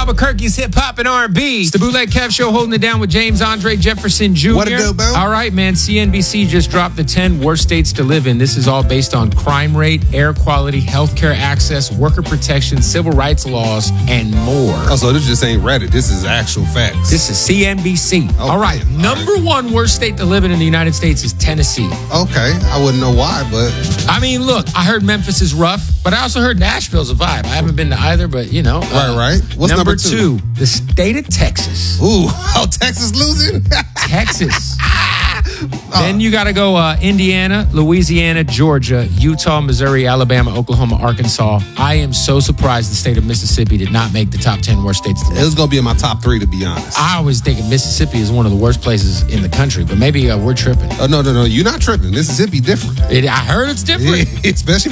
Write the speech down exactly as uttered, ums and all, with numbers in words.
Albuquerque's hip hop and R and B. It's the Bootleg Kev Show, holding it down with James Andre Jefferson Junior What it do, bro? All right, man. C N B C just dropped the ten worst states to live in. This is all based on crime rate, air quality, healthcare access, worker protection, civil rights laws, and more. Oh, so this just ain't Reddit. This is actual facts. This is C N B C. Okay. All right. All Number right. one worst state to live in in the United States is Tennessee. Okay. I wouldn't know why, but I mean, look, I heard Memphis is rough, but I also heard Nashville's a vibe. I haven't been to either, but you know. Right, right. What's number, number two? two? The state of Texas. ooh, oh, Texas losing? Texas. Then you got to go uh, Indiana, Louisiana, Georgia, Utah, Missouri, Alabama, Oklahoma, Arkansas. I am so surprised the state of Mississippi did not make the top ten worst states to live. It was going to be in my top three, to be honest. I always think Mississippi is one of the worst places in the country, but maybe uh, we're tripping. Oh, no, no, no. You're not tripping. Mississippi different. It, I heard it's different. Especially